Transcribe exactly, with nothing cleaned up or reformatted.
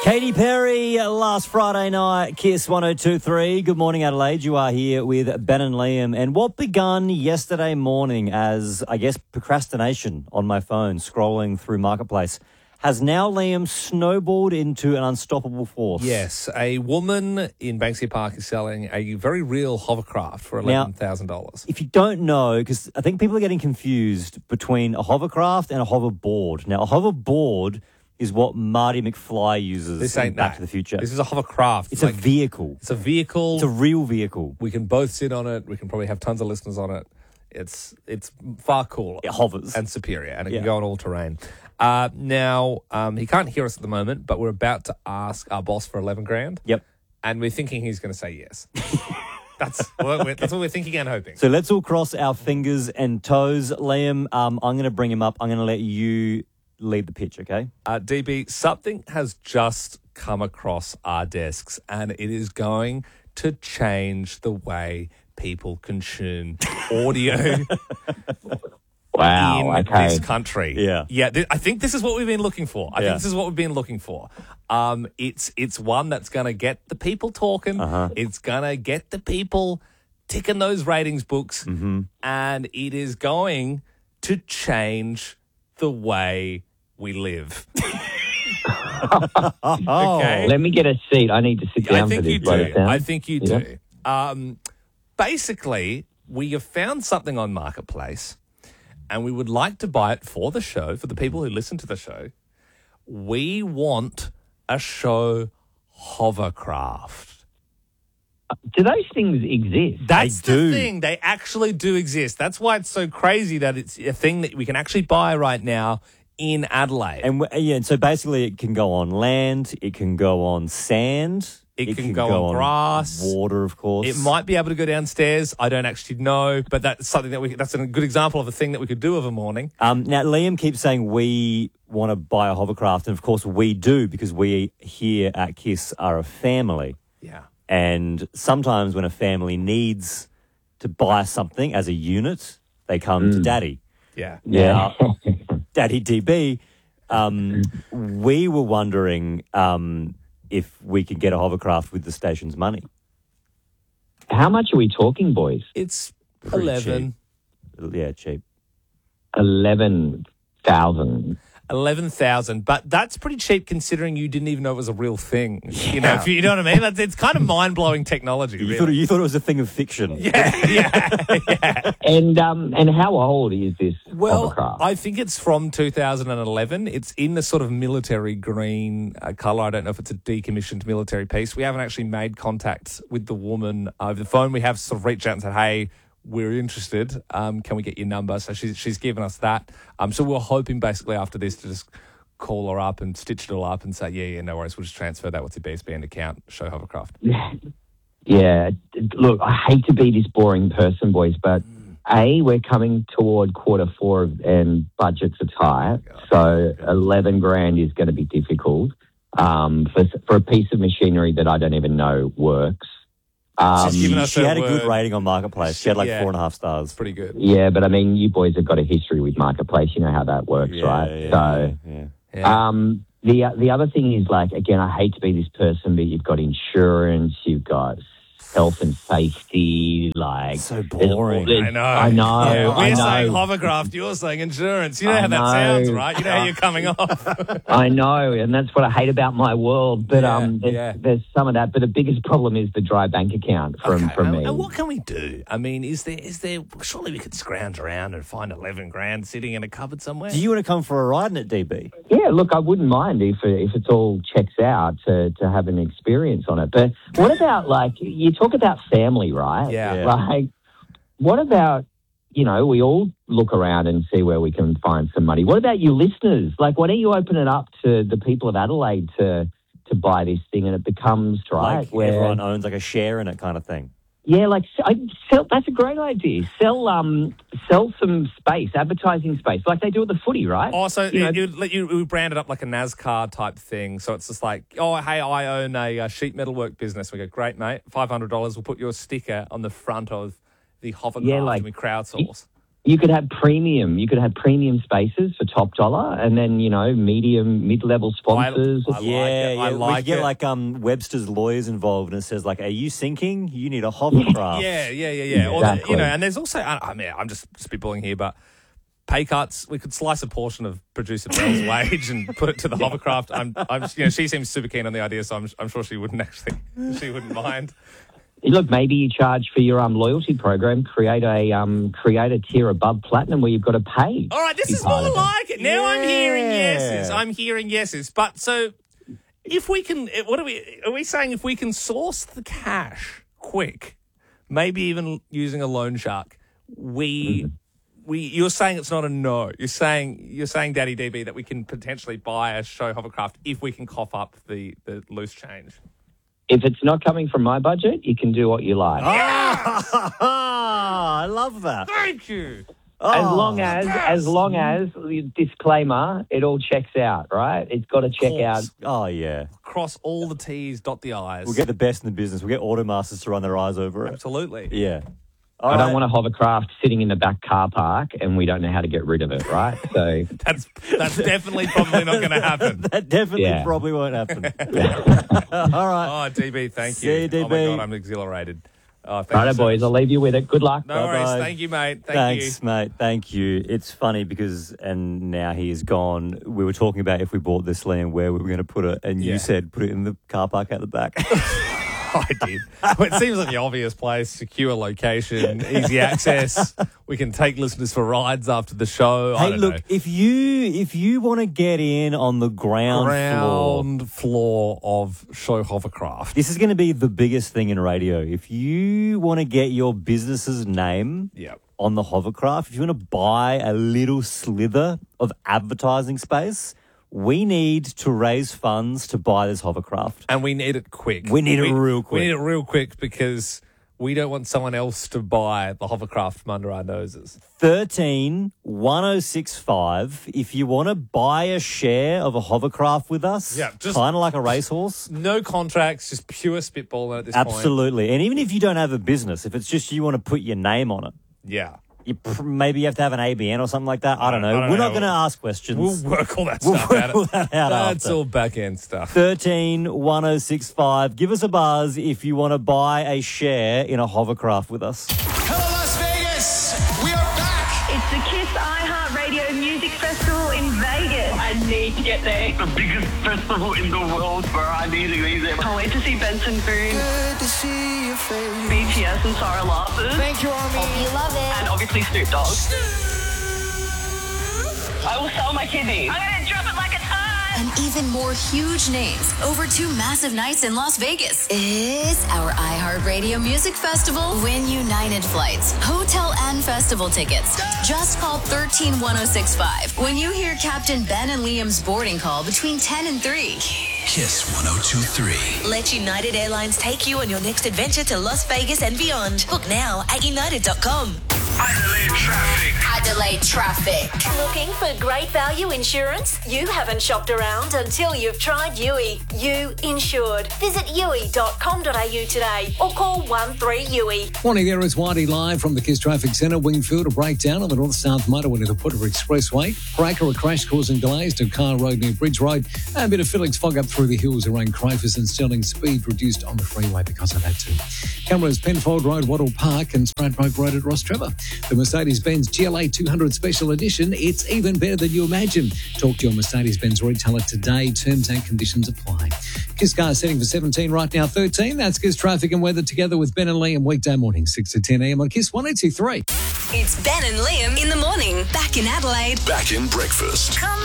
Katy Perry last Friday night, Kiss one oh two point three. Good morning, Adelaide. You are here with Ben and Liam. And what begun yesterday morning as, I guess, procrastination on my phone, scrolling through Marketplace, has now, Liam, snowballed into an unstoppable force. Yes, a woman in Banksia Park is selling a very real hovercraft for eleven thousand dollars. If you don't know, because I think people are getting confused between a hovercraft and a hoverboard. Now, a hoverboard is what Marty McFly uses This in ain't Back that. to the Future. This is a hovercraft. It's like, a vehicle. It's a vehicle. It's a real vehicle. We can both sit on it. We can probably have tons of listeners on it. It's it's far cooler. It hovers. And superior, and it Yeah. can go on all terrain. Uh, now, um, he can't hear us at the moment, but we're about to ask our boss for eleven grand. Yep. And we're thinking he's going to say yes. That's what we're, that's what we're thinking and hoping. So let's all cross our fingers and toes. Liam, um, I'm going to bring him up. I'm going to let you lead the pitch, okay? Uh, D B, something has just come across our desks, and it is going to change the way people consume audio Wow, in okay. this country. Yeah. Yeah, th- I think this is what we've been looking for. I Yeah. think this is what we've been looking for. Um, it's it's one that's going to get the people talking. Uh-huh. It's going to get the people ticking those ratings books, Mm-hmm. and it is going to change the way we live. Oh. Okay. Let me get a seat. I need to sit I down think for this. you by the do. sound. I think you Yeah. do. Um, basically, we have found something on Marketplace, and we would like to buy it for the show, for the people who listen to the show. We want a show hovercraft. Do those things exist? That's They do. the thing. They actually do exist. That's why it's so crazy that it's a thing that we can actually buy right now in Adelaide. And w- yeah, and so basically it can go on land, it can go on sand, It can go on grass. water, of course. It might be able to go downstairs. I don't actually know, but that's something that we. That's a good example of a thing that we could do of a morning. Um, now, Liam keeps saying we want to buy a hovercraft, and of course we do because we here at KISS are a family. Yeah. And sometimes when a family needs to buy something as a unit, they come to Daddy. Yeah. Yeah. Daddy D B, um, we were wondering um, if we could get a hovercraft with the station's money. How much are we talking, boys? It's Pretty eleven. cheap. Yeah, cheap. Eleven thousand. eleven thousand, but that's pretty cheap considering you didn't even know it was a real thing. You know, if you, you know what I mean? That's, it's kind of mind-blowing technology, You, really. thought, you thought it was a thing of fiction. yeah, yeah, yeah. And um, and how old is this Well, hovercraft? I think it's from two thousand eleven. It's in the sort of military green uh, colour. I don't know if it's a decommissioned military piece. We haven't actually made contact with the woman over the phone. We have sort of reached out and said, hey, we're interested. Um, can we get your number? So she's, she's given us that. Um, so we're hoping basically after this to just call her up and stitch it all up and say, yeah, yeah, no worries. We'll just transfer that. What's your B S B N account? Show hovercraft. Yeah. Look, I hate to be this boring person, boys, but A, we're coming toward quarter four and budgets are tight. So eleven grand is going to be difficult um, for, for a piece of machinery that I don't even know works. Um, She's given us She her had a good word. rating on Marketplace. She had like Yeah. four and a half stars. Pretty good. yeah, but I mean, you boys have got a history with Marketplace. You know how that works, Yeah, right? yeah, so, yeah. Yeah. um, the the other thing is like, again, I hate to be this person, but you've got insurance, you've got health and safety, like So there's- boring. there's- I know. I know. Yeah, I we're know. saying hovercraft, you're saying insurance. You know I how that know. sounds, right? You know how you're coming off. I know, and that's what I hate about my world. But Yeah, um, there's, yeah. there's some of that. But the biggest problem is the dry bank account from Okay, from and, me. and what can we do? I mean, is there is there surely we could scrounge around and find eleven grand sitting in a cupboard somewhere? Do you want to come for a ride in it, D B? Yeah, look, I wouldn't mind if it, if it's all checks out to to have an experience on it. But what about like you talk about family, right? Yeah. Yeah. Like, what about you know we all look around and see where we can find some money. What about you listeners? Like, why don't you open it up to the people of Adelaide to to buy this thing and it becomes right Like where everyone owns like a share in it kind of thing. Yeah, like I sell. That's a great idea. Sell, um, sell some space, advertising space, like they do at the footy, right? Also, You know- you, you, you, you brand it up like a NASCAR type thing. So it's just like, oh, hey, I own a uh, sheet metal work business. We go, great, mate. five hundred dollars. We'll put your sticker on the front of the hovercraft Yeah, like- and we crowdsource. You could have premium. You could have premium spaces for top dollar, and then you know medium, mid-level sponsors. I like yeah, it. yeah. I we like get it. like um Webster's lawyers involved, and it says like, "Are you sinking? You need a hovercraft." Yeah, yeah, yeah, yeah. Or the, Exactly. you know, and there's also, I, I mean, I'm just spitballing here, but pay cuts. We could slice a portion of producer Bell's wage and put it to the hovercraft. I'm, I'm, you know, she seems super keen on the idea, so I'm, I'm sure she wouldn't actually, she wouldn't mind. Look, maybe you charge for your um, loyalty program. Create a um, create a tier above platinum where you've got to pay. All right, this to be is more part of it. like it. Now I'm hearing Yeah. yeses. I'm hearing yeses. But so, if we can, what are we? Are we saying if we can source the cash quick, maybe even using a loan shark, we, Mm-hmm. we? You're saying it's not a no. You're saying you're saying, Daddy D B, that we can potentially buy a show hovercraft if we can cough up the the loose change. If it's not coming from my budget, you can do what you like. Ah, I love that. Thank you. As Oh, long as, as long as, disclaimer, it all checks out, right? It's got to check out. Course. Oh yeah, Cross all the T's, dot the I's. we'll get the best in the business. We'll get Automasters to run their eyes over it. Absolutely. Yeah. All I right. don't want a hovercraft sitting in the back car park and we don't know how to get rid of it, right? So, That's that's definitely probably not going to happen. That definitely Yeah. probably won't happen. All right. Oh, D B, thank See you, you. D B. Oh my God, I'm exhilarated. Oh, thank righto, you so boys, much. I'll leave you with it. Good luck. No worries. Bye-bye. Thank you, mate. Thank Thanks, you. mate. Thank you. It's funny because, and now he is gone. We were talking about if we bought this land, where we were going to put it, and Yeah. you said put it in the car park at the back. I did. Well, it seems like the obvious place, secure location, easy access. We can take listeners for rides after the show. I Hey, don't look, know. if you if you want to get in on the ground, floor, Ground floor of show hovercraft. this is going to be the biggest thing in radio. If you want to get your business's name Yep. on the hovercraft, if you want to buy a little slither of advertising space, we need to raise funds to buy this hovercraft. And we need it quick. We need it real quick. We need it real quick because we don't want someone else to buy the hovercraft from under our noses. thirteen one oh six five. If you want to buy a share of a hovercraft with us, Yeah, just- kind of like a racehorse. No contracts, just pure spitballing at this point. Absolutely. And even if you don't have a business, if it's just you want to put your name on it, Yeah. you pr- maybe you have to have an A B N or something like that. I don't know. I don't We're know not how going to it- ask questions. We'll work all that We'll stuff work out. all that out That's after. all back end stuff. thirteen one oh six five. Give us a buzz if you want to buy a share in a hovercraft with us. Hello, Las Vegas! We are back! It's the Kiss iHeartRadio Music Festival in Vegas. I need to get there. The biggest festival in the world, bro. I need to be there. Can't wait to see Benson Boone, Good to see your face. B T S and Sarah Larson, Thank you, Army. You love it. and obviously Snoop Dogg. I will sell my kidneys. I'm going to drop it like it's hot. And even more huge names over two massive nights in Las Vegas. It's our iHeartRadio Music Festival. Win United flights, hotel, and festival tickets. Just call one three one oh six five when you hear Captain Ben and Liam's boarding call between ten and three. Kiss one oh two three. Let United Airlines take you on your next adventure to Las Vegas and beyond. Book now at united dot com. Adelaide traffic. Adelaide traffic. Looking for great value insurance? You haven't shopped around until you've tried U I. You insured. Visit u i dot com dot a u today or call one three U I. Morning there, it's Whitey live from the Kiss Traffic Centre. Wingfield, a breakdown on the north-south motorway to the Putter Expressway. Breaker, a crash causing delays to Car Road near Bridge Road. And a bit of Felix fog up through the hills around Crafers and Stirling. Speed reduced on the freeway because of that too. Cameras, Penfold Road, Wattle Park and Stradbroke Road at Ross Trevor. The Mercedes-Benz G L A two hundred Special Edition. It's even better than you imagine. Talk to your Mercedes-Benz retailer today. Terms and conditions apply. Kiss Car setting for seventeen, right now thirteen. That's Kiss Traffic and Weather together with Ben and Liam weekday morning, six to ten a.m. on Kiss one oh two three. It's Ben and Liam in the morning. Back in Adelaide. Back in breakfast. Come